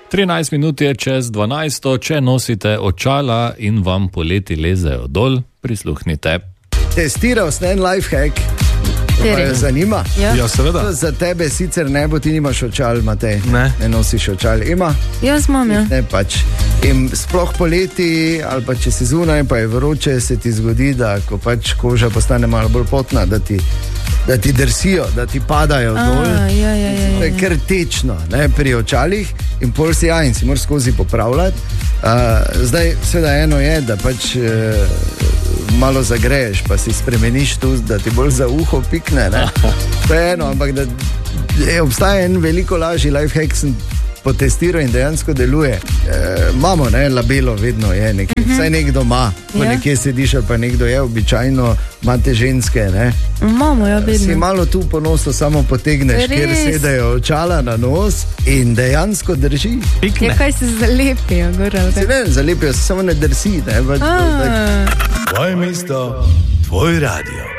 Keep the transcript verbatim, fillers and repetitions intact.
trinajst minut je čez dvanajsto, če nosite očala in vam poleti lezejo dol, prisluhnite. Testiral sem en lifehack, pa jo zanima. Ja. Ja, seveda. Za tebe sicer ne bo, ti nimaš očal, Matej. Ne. Ne nosiš očal. Ima? Jaz imam, ja. Ne pač. In sploh poleti, ali pa če si zunaj, pa je vroče, se ti zgodi, da ko pač koža postane malo bolj potna, da ti, da ti drsijo, da ti padajo A, dol. ja, ja, ja, ja. To je kar tečno, ne, pri očalih in pol si ja in si moraš skozi popravljati. Uh, zdaj, seveda eno je, da pač uh, malo zagreješ, pa si spremeniš tu, da ti bolj za uho pikne, ne. To je eno, ampak da je, obstaja en veliko lažji lifehack, sem potestiral in dejansko deluje. E, imamo, ne, labelo vedno je nekje, uh -huh. Vsaj nekdo ima, ko Ja. nekje sediš ali pa nekdo je, običajno imate ženske, ne. Imamo, ja, Si vedno. malo tu po nosu samo potegneš, Res? kjer sedajo očala na nos in dejansko drži. Ja, kaj se zalepijo, gor, ali Se kaj? ne, zalepijo se, samo ne drsi, ne. Pač, A. tak, Tvoje mesto, tvoj radio.